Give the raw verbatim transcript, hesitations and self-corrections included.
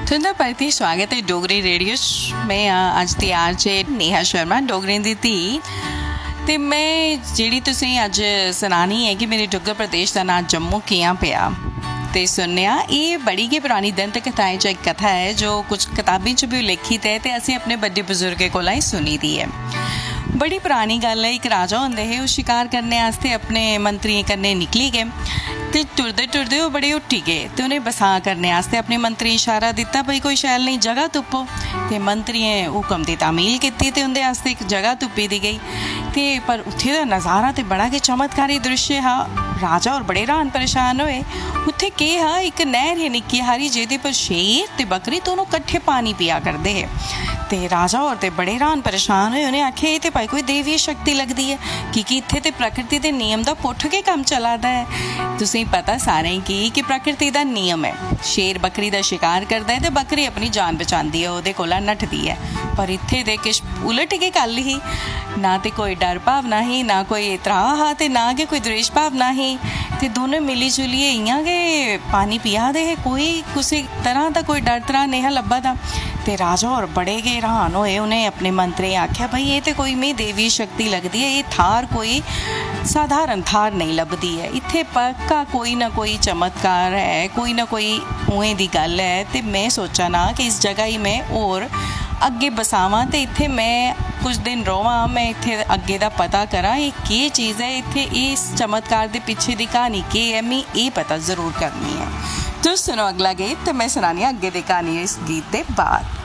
तुंदा परती स्वागत है डोगरी रेडियो मैं अज दी आर जे नेहा शर्मा डोगरी दी धी ते मैं जिहड़ी तुसीं अज सुनानी है कि मेरे डुग्गर प्रदेश का नाम जम्मू कियां पिया ते सुनया। ये बड़ी गै पुरानी दंत कथाएं च एक कथा है जो कुछ किताबें च भी लिखित है ते असीं अपने बड़े बजुर्गें कोलों ही सुनी दी है। बड़ी पुरानी गल है, एक राजा होंदे हे, ओह शिकार करने वास्ते अपने मंत्रियों कन्नै निकली गए ते टुरदे टुरदे वो बड़े उठी गए तो उन्हें बसा करने वास्ते अपने मंत्री इशारा दिता भाई कोई शैल नहीं जगह तुप्पो ते मंत्रियों हुक्म की तामील की ते उनके वास्ते एक जगह तुप्पी दी गई ते पर उत्थे दा नज़ारा तो बड़ा गै चमत्कारी दृश्य हा। राजा और बड़े हैरान परेशान होए। उत्थे के हा एक नहर है निक्की हारी जिहदे पर शेर ते बकरी दोनों कट्ठे पानी पिया करते है ते राजा और ते बड़े हैरान परेशान होए। उन्हें आखे ये तो भाई कोई देवी शक्ति लगती है क्योंकि इत्थे ते प्रकृति के नियम का पुठ के काम चलाता है। तुसीं पता सारे की कि प्रकृति का नियम है, शेर बकरी का शिकार करता है तो बकरी अपनी जान बचाती है, उहदे कोला नठदी है। पर इत्थे दे किश उलट के गल ही, ना तो कोई डर भावना ही, ना कोई त्राह हा ते ना कि कोई द्वेष भावना ही ते दोनों मिली जुलिए इयां गए पानी पिया दे, कोई किसी तरह का कोई डर त्राह नहीं लब्भा था। ते राजा और बड़े गए हैरान होए। उन्हें अपने मंत्री आख्या भाई ये तो कोई में देवी शक्ति लगती है, ये थार कोई साधारण थार नहीं लभदी है, इत्थे पक्का कोई ना कोई चमत्कार है, कोई ना कोई उवें दी गल है। ते मैं सोचा ना कि इस जगह ही मैं और अगे बसावां ते इत्थे मैं कुछ दिन रोवां, मैं इत्थे अगे दा पता करा ये की चीज़ है, इत्थे इस चमत्कार दे पिछे दी कहानी की है, मैं ये पता जरूर करनी है। तो सुनो अगला गीत, तो मैं सुनानी अगे दी कहानी इस गीत दे बाद।